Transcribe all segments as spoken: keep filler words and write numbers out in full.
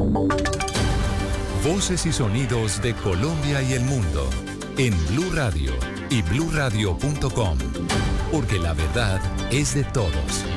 Voces y sonidos de Colombia y el mundo en Blue Radio y blue radio punto com, porque la verdad es de todos.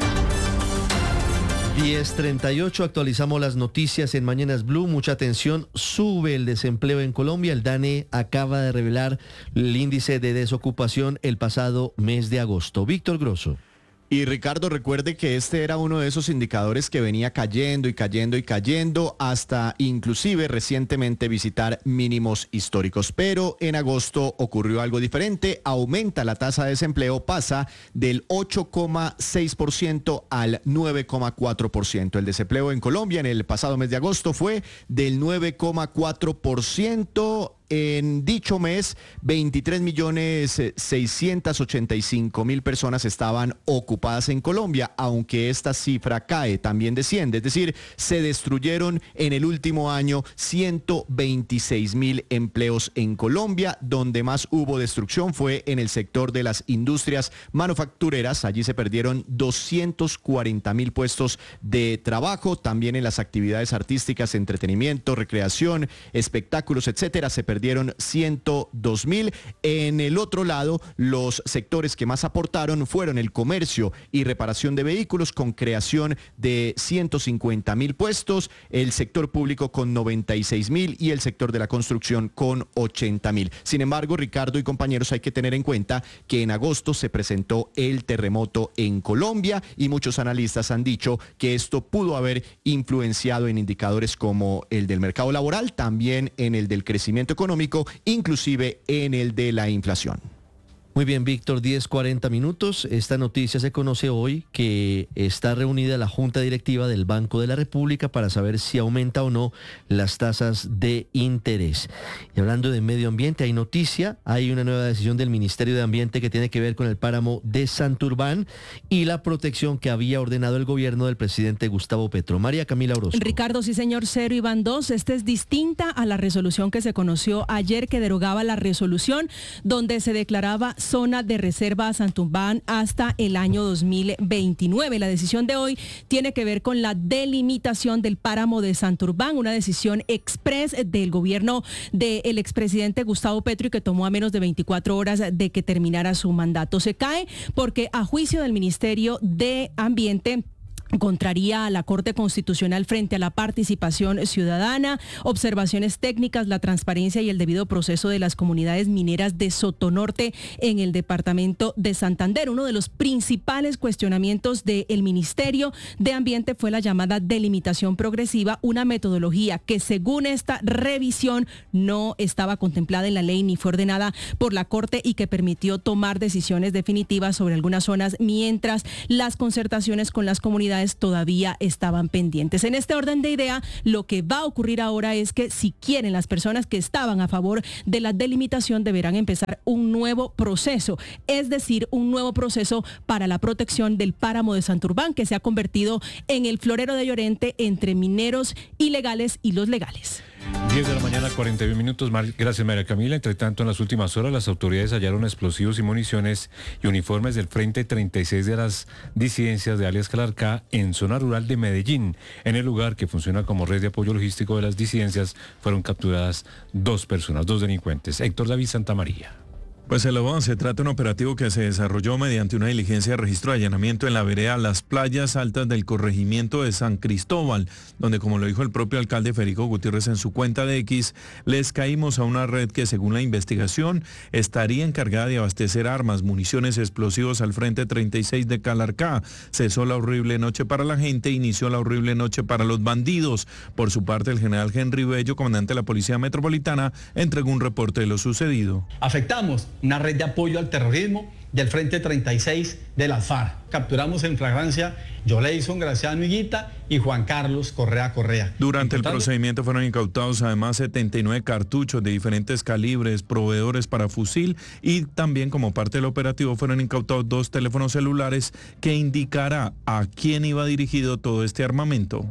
diez treinta y ocho, actualizamos las noticias en Mañanas Blue. Mucha atención, sube el desempleo en Colombia. El DANE acaba de revelar el índice de desocupación el pasado mes de agosto. Víctor Grosso. Y Ricardo, recuerde que este era uno de esos indicadores que venía cayendo y cayendo y cayendo hasta inclusive recientemente visitar mínimos históricos. Pero en agosto ocurrió algo diferente, aumenta la tasa de desempleo, pasa del ocho coma seis por ciento al nueve coma cuatro por ciento. El desempleo en Colombia en el pasado mes de agosto fue del nueve coma cuatro por ciento. En dicho mes, veintitrés millones seiscientos ochenta y cinco mil personas estaban ocupadas en Colombia, aunque esta cifra cae, también desciende, es decir, se destruyeron en el último año ciento veintiséis mil empleos en Colombia. Donde más hubo destrucción fue en el sector de las industrias manufactureras, allí se perdieron doscientos cuarenta mil puestos de trabajo, también en las actividades artísticas, entretenimiento, recreación, espectáculos, etcétera, se perdieron Perdieron ciento dos mil. En el otro lado, los sectores que más aportaron fueron el comercio y reparación de vehículos, con creación de ciento cincuenta mil puestos, el sector público con noventa y seis mil y el sector de la construcción con ochenta mil. Sin embargo, Ricardo y compañeros, hay que tener en cuenta que en agosto se presentó el terremoto en Colombia y muchos analistas han dicho que esto pudo haber influenciado en indicadores como el del mercado laboral, también en el del crecimiento económico, inclusive en el de la inflación. Muy bien, Víctor, diez cuarenta minutos. Esta noticia se conoce hoy que está reunida la Junta Directiva del Banco de la República para saber si aumenta o no las tasas de interés. Y hablando de medio ambiente, hay noticia, hay una nueva decisión del Ministerio de Ambiente que tiene que ver con el páramo de Santurbán y la protección que había ordenado el gobierno del presidente Gustavo Petro. María Camila Orozco. Ricardo, sí señor, cero y van dos. Esta es distinta a la resolución que se conoció ayer, que derogaba la resolución donde se declaraba zona de reserva a Santurbán hasta el año dos mil veintinueve. La decisión de hoy tiene que ver con la delimitación del páramo de Santurbán, una decisión express del gobierno del expresidente Gustavo Petro y que tomó a menos de veinticuatro horas de que terminara su mandato. Se cae porque, a juicio del Ministerio de Ambiente, contraría a la Corte Constitucional frente a la participación ciudadana, observaciones técnicas, la transparencia y el debido proceso de las comunidades mineras de Sotonorte en el departamento de Santander. Uno de los principales cuestionamientos del Ministerio de Ambiente fue la llamada delimitación progresiva, una metodología que, según esta revisión, no estaba contemplada en la ley ni fue ordenada por la Corte y que permitió tomar decisiones definitivas sobre algunas zonas mientras las concertaciones con las comunidades todavía estaban pendientes. En este orden de idea, lo que va a ocurrir ahora es que, si quieren, las personas que estaban a favor de la delimitación deberán empezar un nuevo proceso, es decir, un nuevo proceso para la protección del páramo de Santurbán, que se ha convertido en el florero de Llorente entre mineros ilegales y los legales. diez de la mañana, cuarenta y uno minutos. Gracias, María Camila. Entre tanto, en las últimas horas, las autoridades hallaron explosivos y municiones y uniformes del Frente treinta y seis de las disidencias de alias Calarcá en zona rural de Medellín. En el lugar, que funciona como red de apoyo logístico de las disidencias, fueron capturadas dos personas, dos delincuentes. Héctor David Santamaría. Pues el avance, se trata de un operativo que se desarrolló mediante una diligencia de registro de allanamiento en la vereda Las Playas Altas del corregimiento de San Cristóbal, donde, como lo dijo el propio alcalde Federico Gutiérrez en su cuenta de X, les caímos a una red que, según la investigación, estaría encargada de abastecer armas, municiones, explosivos al Frente treinta y seis de Calarcá. Cesó la horrible noche para la gente, inició la horrible noche para los bandidos. Por su parte, el general Henry Bello, comandante de la Policía Metropolitana, entregó un reporte de lo sucedido. Afectamos una red de apoyo al terrorismo del Frente treinta y seis de las FARC. Capturamos en flagrancia Yoleison Graciano Higuita y Juan Carlos Correa Correa. Durante el procedimiento fueron incautados además setenta y nueve cartuchos de diferentes calibres, proveedores para fusil, y también, como parte del operativo, fueron incautados dos teléfonos celulares que indicará a quién iba dirigido todo este armamento.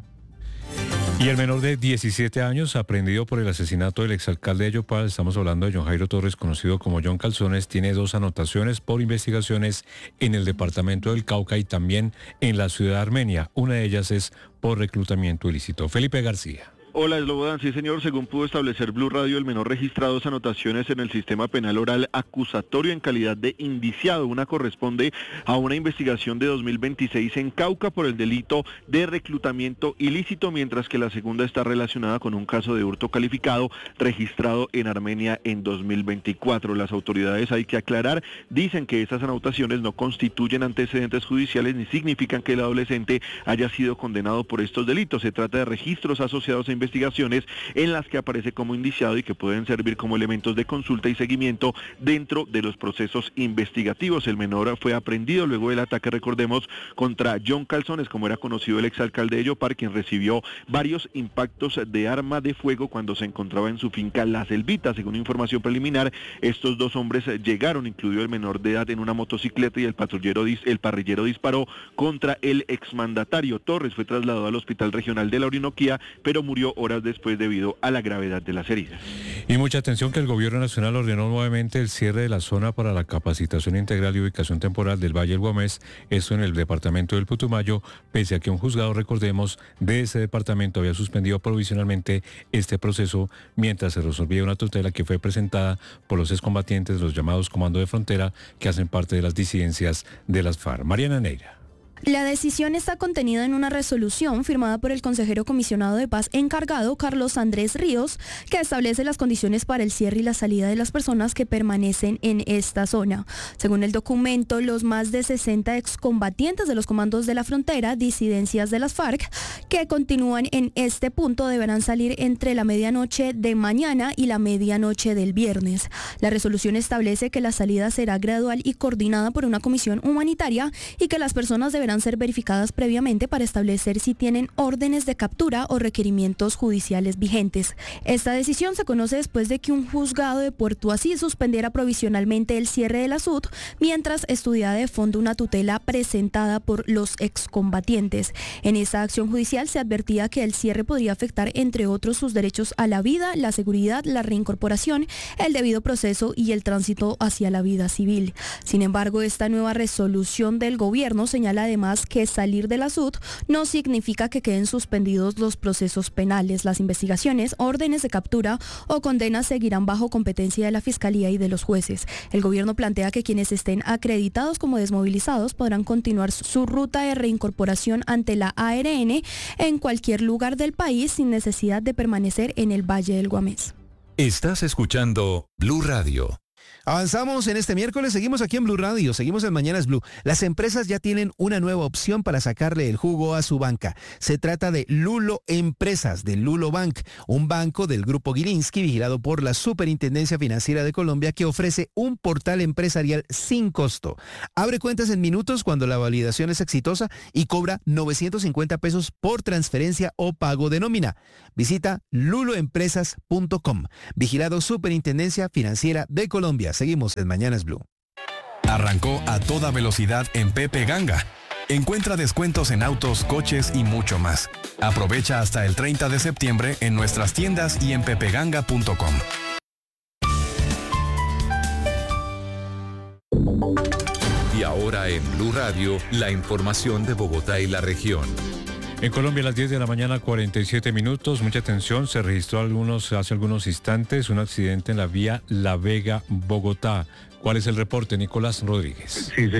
Y el menor de diecisiete años, aprehendido por el asesinato del exalcalde de Yopal, estamos hablando de John Jairo Torres, conocido como John Calzones, tiene dos anotaciones por investigaciones en el departamento del Cauca y también en la ciudad de Armenia. Una de ellas es por reclutamiento ilícito. Felipe García. Hola, Slobodan. Sí, señor. Según pudo establecer Blue Radio, el menor registró dos anotaciones en el sistema penal oral acusatorio en calidad de indiciado. Una corresponde a una investigación de dos mil veintiséis en Cauca por el delito de reclutamiento ilícito, mientras que la segunda está relacionada con un caso de hurto calificado registrado en Armenia en dos mil veinticuatro. Las autoridades, hay que aclarar, dicen que estas anotaciones no constituyen antecedentes judiciales ni significan que el adolescente haya sido condenado por estos delitos. Se trata de registros asociados a investigaciones en las que aparece como indiciado y que pueden servir como elementos de consulta y seguimiento dentro de los procesos investigativos. El menor fue aprehendido luego del ataque, recordemos, contra John Calzones, como era conocido el exalcalde de Yopar, quien recibió varios impactos de arma de fuego cuando se encontraba en su finca La Selvita. Según información preliminar, estos dos hombres llegaron, incluido el menor de edad, en una motocicleta y el patrullero, el parrillero disparó contra el exmandatario. Torres fue trasladado al Hospital Regional de la Orinoquía, pero murió horas después debido a la gravedad de las heridas. Y mucha atención que el Gobierno Nacional ordenó nuevamente el cierre de la zona para la capacitación integral y ubicación temporal del Valle del Guamés, esto en el departamento del Putumayo, pese a que un juzgado, recordemos, de ese departamento había suspendido provisionalmente este proceso mientras se resolvía una tutela que fue presentada por los excombatientes de los llamados Comando de Frontera, que hacen parte de las disidencias de las FARC. Mariana Neira. La decisión está contenida en una resolución firmada por el consejero comisionado de paz encargado, Carlos Andrés Ríos, que establece las condiciones para el cierre y la salida de las personas que permanecen en esta zona. Según el documento, los más de sesenta excombatientes de los comandos de la frontera, disidencias de las FARC, que continúan en este punto, deberán salir entre la medianoche de mañana y la medianoche del viernes. La resolución establece que la salida será gradual y coordinada por una comisión humanitaria y que las personas deberán ser verificadas previamente para establecer si tienen órdenes de captura o requerimientos judiciales vigentes. Esta decisión se conoce después de que un juzgado de Puerto Asís suspendiera provisionalmente el cierre de la S U T mientras estudiaba de fondo una tutela presentada por los excombatientes. En esa acción judicial se advertía que el cierre podría afectar, entre otros, sus derechos a la vida, la seguridad, la reincorporación, el debido proceso y el tránsito hacia la vida civil. Sin embargo, esta nueva resolución del gobierno señala además que salir de la S U T no significa que queden suspendidos los procesos penales. Las investigaciones, órdenes de captura o condenas seguirán bajo competencia de la Fiscalía y de los jueces. El gobierno plantea que quienes estén acreditados como desmovilizados podrán continuar su ruta de reincorporación ante la A R N en cualquier lugar del país sin necesidad de permanecer en el Valle del Guamés. Estás escuchando Blue Radio. Avanzamos en este miércoles, seguimos aquí en Blue Radio, seguimos en Mañanas Blue. Las empresas ya tienen una nueva opción para sacarle el jugo a su banca. Se trata de Lulo Empresas, de Lulo Bank, un banco del Grupo Gilinski vigilado por la Superintendencia Financiera de Colombia que ofrece un portal empresarial sin costo. Abre cuentas en minutos cuando la validación es exitosa y cobra novecientos cincuenta pesos por transferencia o pago de nómina. Visita lulo empresas punto com, vigilado Superintendencia Financiera de Colombia. Seguimos en Mañanas Blue. Arrancó a toda velocidad en Pepe Ganga. Encuentra descuentos en autos, coches y mucho más. Aprovecha hasta el treinta de septiembre en nuestras tiendas y en pepe ganga punto com. Y ahora en Blue Radio, la información de Bogotá y la región. En Colombia a las diez de la mañana, cuarenta y siete minutos, mucha atención, se registró algunos, hace algunos instantes un accidente en la vía La Vega-Bogotá. ¿Cuál es el reporte, Nicolás Rodríguez? Sí,